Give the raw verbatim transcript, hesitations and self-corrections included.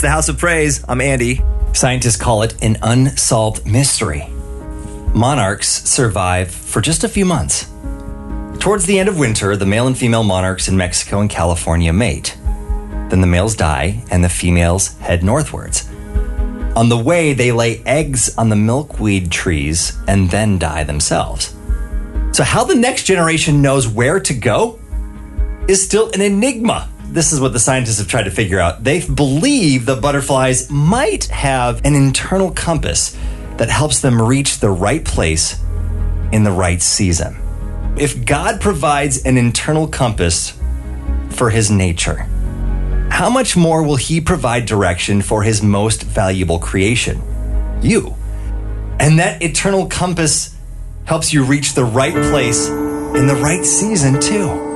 It's the House of Praise. I'm Andy. Scientists call it an unsolved mystery. Monarchs survive for just a few months. Towards the end of winter, the male and female monarchs in Mexico and California mate. Then the males die and the females head northwards. On the way, they lay eggs on the milkweed trees and then die themselves. So how the next generation knows where to go is still an enigma. This is what the scientists have tried to figure out. They believe the butterflies might have an internal compass that helps them reach the right place in the right season. If God provides an internal compass for his nature, how much more will he provide direction for his most valuable creation, you? And that eternal compass helps you reach the right place in the right season too.